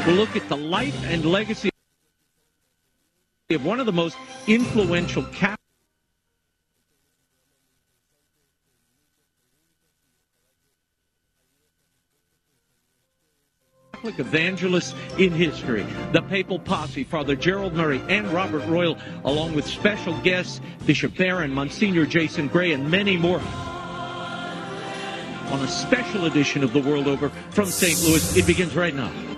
We'll look at the life and legacy of one of the most influential Catholic evangelists in history, the Papal Posse, Father Gerald Murray and Robert Royal, along with special guests, Bishop Barron, Monsignor Jason Gray, and many more, on a special edition of The World Over from St. Louis. It begins right now.